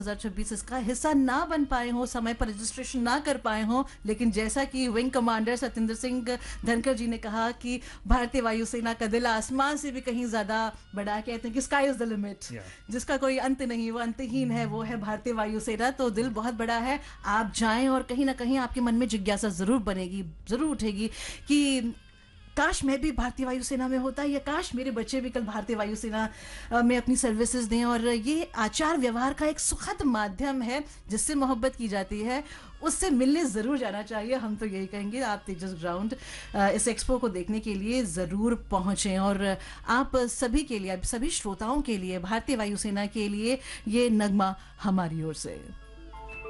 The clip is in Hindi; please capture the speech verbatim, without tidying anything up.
दो हज़ार छब्बीस इसका हिस्सा ना बन पाए हों, समय पर रजिस्ट्रेशन ना कर पाए हों, लेकिन जैसा कि विंग कमांडर सत्येंद्र सिंह धनखड़ जी ने कहा कि भारतीय वायुसेना का दिल आसमान से भी कहीं ज़्यादा बड़ा, कहते हैं कि sky is the limit, Yeah. जिसका कोई अंत नहीं, वो अंतहीन है, वो है भारतीय वायुसेना। तो दिल बहुत बड़ा है, आप जाएं और कहीं ना कहीं आपके मन में जिज्ञासा ज़रूर बनेगी, ज़रूर उठेगी कि काश मैं भी भारतीय वायुसेना में होता, या काश मेरे बच्चे भी कल भारतीय वायुसेना अ, में अपनी सर्विसेज दें। और ये आचार व्यवहार का एक सुखद माध्यम है जिससे मोहब्बत की जाती है, उससे मिलने ज़रूर जाना चाहिए। हम तो यही कहेंगे, आप तेजस ग्राउंड अ, इस एक्सपो को देखने के लिए ज़रूर पहुँचें। और आप सभी के लिए, सभी श्रोताओं के लिए, भारतीय वायुसेना के लिए ये नगमा हमारी ओर से।